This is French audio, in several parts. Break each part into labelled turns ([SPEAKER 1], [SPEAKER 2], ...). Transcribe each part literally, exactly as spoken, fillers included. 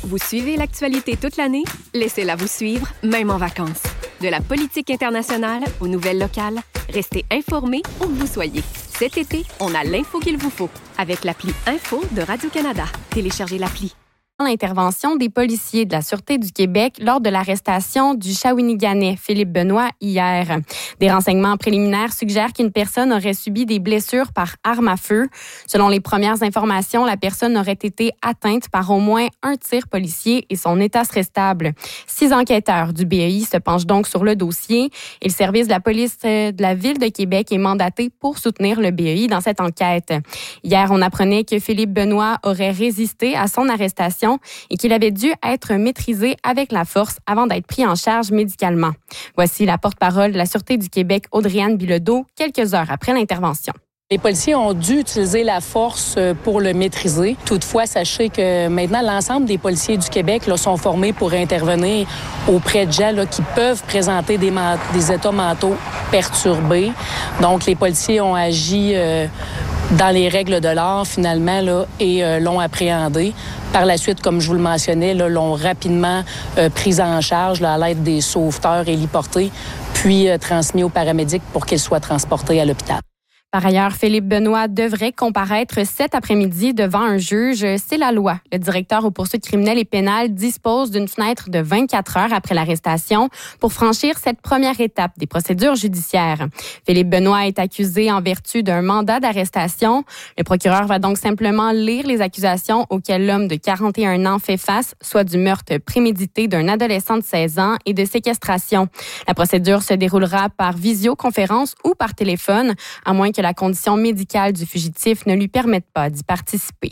[SPEAKER 1] Vous suivez l'actualité toute l'année? Laissez-la vous suivre, même en vacances. De la politique internationale aux nouvelles locales, restez informés où que vous soyez. Cet été, on a l'info qu'il vous faut avec l'appli Info de Radio-Canada. Téléchargez l'appli.
[SPEAKER 2] L'intervention des policiers de la Sûreté du Québec lors de l'arrestation du Shawiniganais Philippe Benoît hier. Des renseignements préliminaires suggèrent qu'une personne aurait subi des blessures par arme à feu. Selon les premières informations, la personne aurait été atteinte par au moins un tir policier et son état serait stable. Six enquêteurs du B E I se penchent donc sur le dossier et le service de la police de la Ville de Québec est mandaté pour soutenir le B E I dans cette enquête. Hier, on apprenait que Philippe Benoît aurait résisté à son arrestation et qu'il avait dû être maîtrisé avec la force avant d'être pris en charge médicalement. Voici la porte-parole de la Sûreté du Québec, Audrey-Anne Bilodeau, quelques heures après l'intervention.
[SPEAKER 3] Les policiers ont dû utiliser la force pour le maîtriser. Toutefois, sachez que maintenant, l'ensemble des policiers du Québec là, sont formés pour intervenir auprès de gens là, qui peuvent présenter des, man- des états mentaux perturbés. Donc, les policiers ont agi euh, dans les règles de l'art, finalement, là, et euh, l'ont appréhendé. Par la suite, comme je vous le mentionnais, là, l'ont rapidement euh, pris en charge là, à l'aide des sauveteurs héliportés, puis euh, transmis aux paramédics pour qu'ils soient transportés à l'hôpital.
[SPEAKER 2] Par ailleurs, Philippe Benoît devrait comparaître cet après-midi devant un juge. C'est la loi. Le directeur aux poursuites criminelles et pénales dispose d'une fenêtre de vingt-quatre heures après l'arrestation pour franchir cette première étape des procédures judiciaires. Philippe Benoît est accusé en vertu d'un mandat d'arrestation. Le procureur va donc simplement lire les accusations auxquelles l'homme de quarante et un ans fait face, soit du meurtre prémédité d'un adolescent de seize ans et de séquestration. La procédure se déroulera par visioconférence ou par téléphone, à moins que la condition médicale du fugitif ne lui permette pas d'y participer.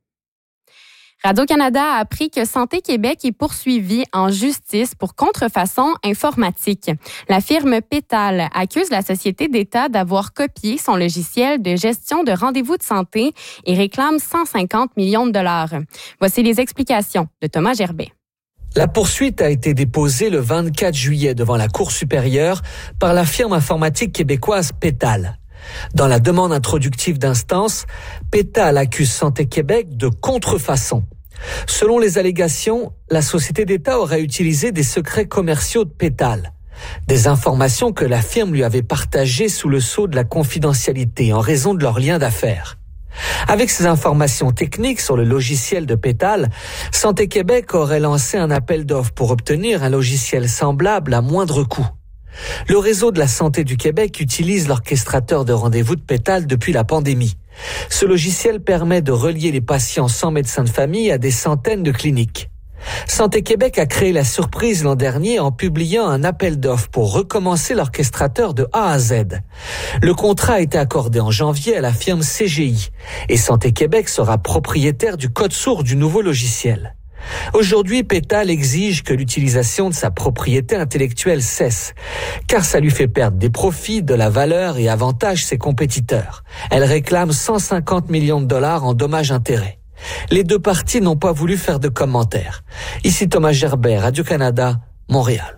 [SPEAKER 2] Radio-Canada a appris que Santé Québec est poursuivie en justice pour contrefaçon informatique. La firme Pétale accuse la société d'État d'avoir copié son logiciel de gestion de rendez-vous de santé et réclame cent cinquante millions de dollars. Voici les explications de Thomas Gerbet.
[SPEAKER 4] La poursuite a été déposée le vingt-quatre juillet devant la Cour supérieure par la firme informatique québécoise Pétale. Dans la demande introductive d'instance, Pétale accuse Santé Québec de contrefaçon. Selon les allégations, la société d'État aurait utilisé des secrets commerciaux de Pétale, des informations que la firme lui avait partagées sous le sceau de la confidentialité en raison de leur lien d'affaires. Avec ces informations techniques sur le logiciel de Pétale, Santé Québec aurait lancé un appel d'offres pour obtenir un logiciel semblable à moindre coût. Le réseau de la santé du Québec utilise l'orchestrateur de rendez-vous de Pétale depuis la pandémie. Ce logiciel permet de relier les patients sans médecin de famille à des centaines de cliniques. Santé Québec a créé la surprise l'an dernier en publiant un appel d'offres pour recommencer l'orchestrateur de A à Z. Le contrat a été accordé en janvier à la firme C G I et Santé Québec sera propriétaire du code source du nouveau logiciel. Aujourd'hui, Pétale exige que l'utilisation de sa propriété intellectuelle cesse, car ça lui fait perdre des profits, de la valeur et avantage ses compétiteurs. Elle réclame cent cinquante millions de dollars en dommages-intérêts. Les deux parties n'ont pas voulu faire de commentaires. Ici Thomas Gerbet, Radio-Canada, Montréal.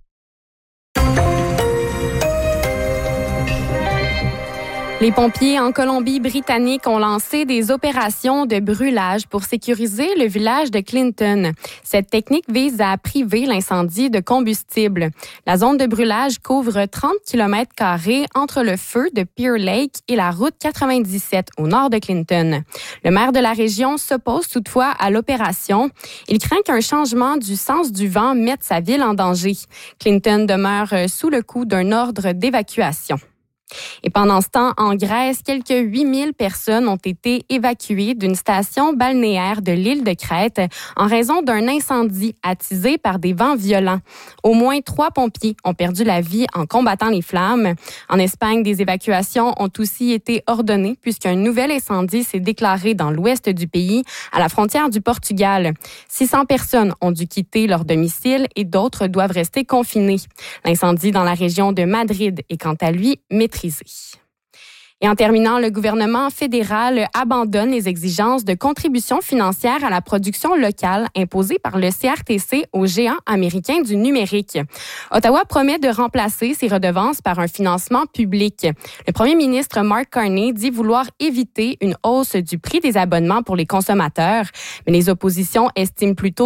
[SPEAKER 2] Les pompiers en Colombie-Britannique ont lancé des opérations de brûlage pour sécuriser le village de Clinton. Cette technique vise à priver l'incendie de combustible. La zone de brûlage couvre trente kilomètres carrés entre le feu de Pearl Lake et la route quatre-vingt-dix-sept au nord de Clinton. Le maire de la région s'oppose toutefois à l'opération. Il craint qu'un changement du sens du vent mette sa ville en danger. Clinton demeure sous le coup d'un ordre d'évacuation. Et pendant ce temps, en Grèce, quelques huit mille personnes ont été évacuées d'une station balnéaire de l'île de Crète en raison d'un incendie attisé par des vents violents. Au moins trois pompiers ont perdu la vie en combattant les flammes. En Espagne, des évacuations ont aussi été ordonnées puisqu'un nouvel incendie s'est déclaré dans l'ouest du pays, à la frontière du Portugal. six cents personnes ont dû quitter leur domicile et d'autres doivent rester confinées. L'incendie dans la région de Madrid est quant à lui maîtrisé. Et en terminant, le gouvernement fédéral abandonne les exigences de contribution financière à la production locale imposées par le C R T C aux géants américains du numérique. Ottawa promet de remplacer ces redevances par un financement public. Le premier ministre Mark Carney dit vouloir éviter une hausse du prix des abonnements pour les consommateurs, mais les oppositions estiment plutôt